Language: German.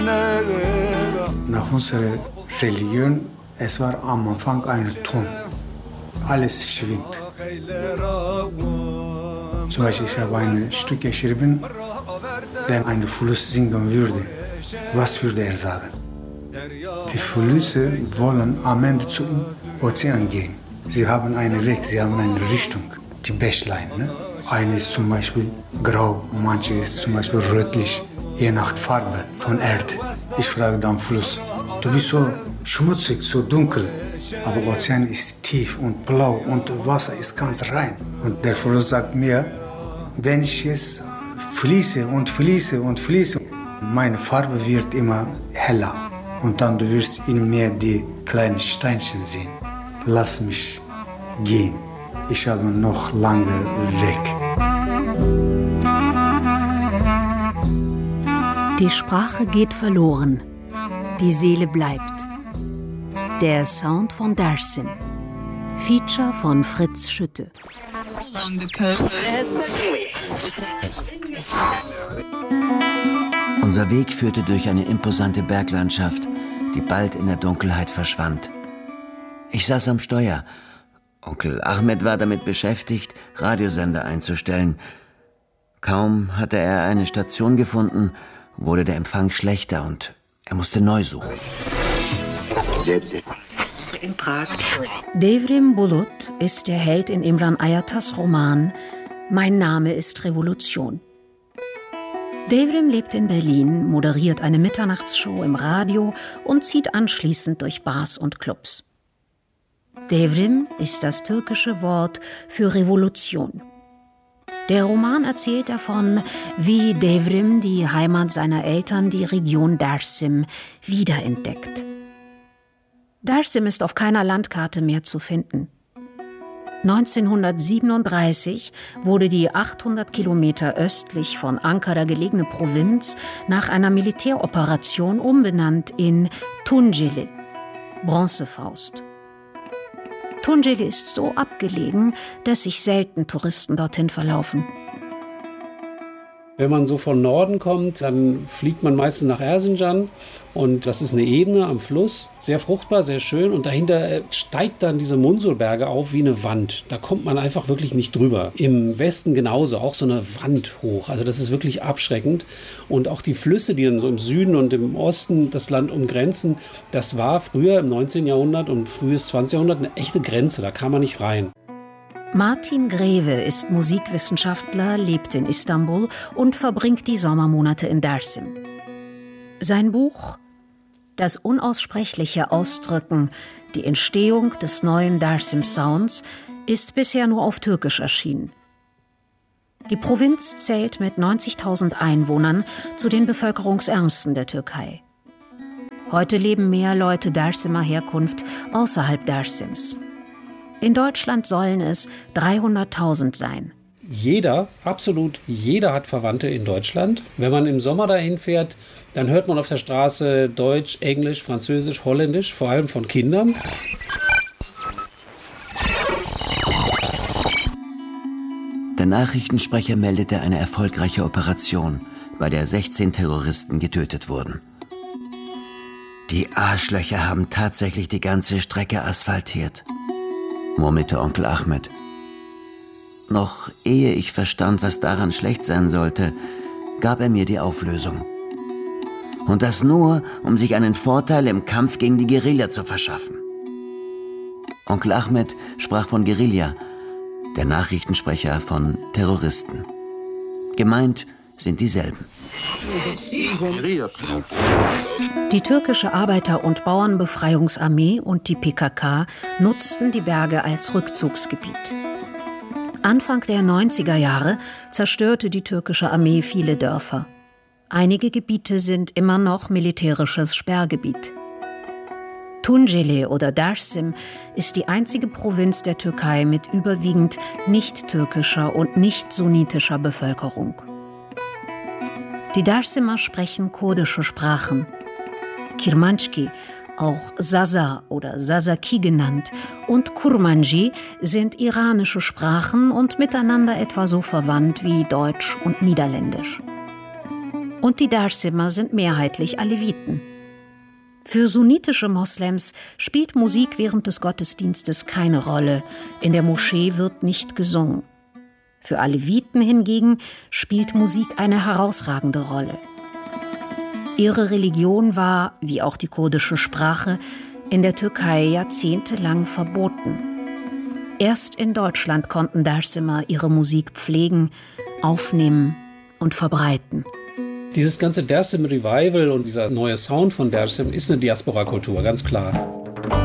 Nach unserer Religion, es war am Anfang ein Ton. Alles schwingt. Zum Beispiel, ich habe ein Stück geschrieben, der einen Fluss singen würde. Was würde er sagen? Die Flüsse wollen am Ende zum Ozean gehen. Sie haben einen Weg, sie haben eine Richtung, die Bächlein. Ne? Eine ist zum Beispiel grau, manche ist zum Beispiel rötlich, je nach Farbe von Erde. Ich frage dann Fluss, du bist so schmutzig, so dunkel, aber Ozean ist tief und blau und Wasser ist ganz rein. Und der Fluss sagt mir, wenn ich jetzt fließe und fließe und fließe, meine Farbe wird immer heller. Und dann du wirst in mir die kleinen Steinchen sehen. Lass mich gehen. Ich habe noch lange Weg. Die Sprache geht verloren. Die Seele bleibt. Der Sound von Dersim. Feature von Fritz Schütte. Unser Weg führte durch eine imposante Berglandschaft, die bald in der Dunkelheit verschwand. Ich saß am Steuer. Onkel Ahmed war damit beschäftigt, Radiosender einzustellen. Kaum hatte er eine Station gefunden, wurde der Empfang schlechter und er musste neu suchen. In Prag. Devrim Bulut ist der Held in Imran Ayatas Roman Mein Name ist Revolution. Devrim lebt in Berlin, moderiert eine Mitternachtsshow im Radio und zieht anschließend durch Bars und Clubs. Devrim ist das türkische Wort für Revolution. Der Roman erzählt davon, wie Devrim die Heimat seiner Eltern, die Region Dersim, wiederentdeckt. Dersim ist auf keiner Landkarte mehr zu finden. 1937 wurde die 800 Kilometer östlich von Ankara gelegene Provinz nach einer Militäroperation umbenannt in Tunceli, Bronzefaust. Tunceli ist so abgelegen, dass sich selten Touristen dorthin verlaufen. Wenn man so von Norden kommt, dann fliegt man meistens nach Erzincan und das ist eine Ebene am Fluss, sehr fruchtbar, sehr schön und dahinter steigt dann diese Munsulberge auf wie eine Wand. Da kommt man einfach wirklich nicht drüber. Im Westen genauso, auch so eine Wand hoch, also das ist wirklich abschreckend und auch die Flüsse, die dann so im Süden und im Osten das Land umgrenzen, das war früher im 19. Jahrhundert und frühes 20. Jahrhundert eine echte Grenze, da kam man nicht rein. Martin Greve ist Musikwissenschaftler, lebt in Istanbul und verbringt die Sommermonate in Dersim. Sein Buch »Das unaussprechliche Ausdrücken, die Entstehung des neuen Dersim Sounds« ist bisher nur auf Türkisch erschienen. Die Provinz zählt mit 90.000 Einwohnern zu den bevölkerungsärmsten der Türkei. Heute leben mehr Leute Dersimer Herkunft außerhalb Dersims. In Deutschland sollen es 300.000 sein. Jeder, absolut jeder hat Verwandte in Deutschland. Wenn man im Sommer dahin fährt, dann hört man auf der Straße Deutsch, Englisch, Französisch, Holländisch, vor allem von Kindern. Der Nachrichtensprecher meldete eine erfolgreiche Operation, bei der 16 Terroristen getötet wurden. Die Arschlöcher haben tatsächlich die ganze Strecke asphaltiert, murmelte Onkel Ahmed. Noch ehe ich verstand, was daran schlecht sein sollte, gab er mir die Auflösung. Und das nur, um sich einen Vorteil im Kampf gegen die Guerilla zu verschaffen. Onkel Ahmed sprach von Guerilla, der Nachrichtensprecher von Terroristen. Gemeint sind dieselben. Die türkische Arbeiter- und Bauernbefreiungsarmee und die PKK nutzten die Berge als Rückzugsgebiet. Anfang der 90er Jahre zerstörte die türkische Armee viele Dörfer. Einige Gebiete sind immer noch militärisches Sperrgebiet. Tunceli oder Dersim ist die einzige Provinz der Türkei mit überwiegend nicht-türkischer und nicht-sunnitischer Bevölkerung. Die Dersimer sprechen kurdische Sprachen. Kirmanski, auch Zaza oder Zazaki genannt, und Kurmanji sind iranische Sprachen und miteinander etwa so verwandt wie Deutsch und Niederländisch. Und die Dersimer sind mehrheitlich Aleviten. Für sunnitische Moslems spielt Musik während des Gottesdienstes keine Rolle. In der Moschee wird nicht gesungen. Für Aleviten hingegen spielt Musik eine herausragende Rolle. Ihre Religion war, wie auch die kurdische Sprache, in der Türkei jahrzehntelang verboten. Erst in Deutschland konnten Dersimer ihre Musik pflegen, aufnehmen und verbreiten. Dieses ganze Dersim Revival und dieser neue Sound von Dersim ist eine Diaspora-Kultur, ganz klar.